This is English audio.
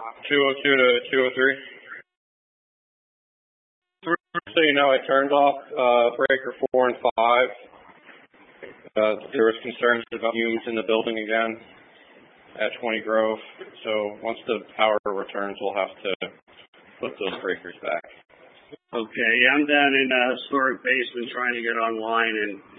202 to 203. So you know, I turned off breaker 4 and 5. There was concerns about fumes in the building again at 20 Grove. So once the power returns, we'll have to put those breakers back. Okay, I'm down in historic basement trying to get online, and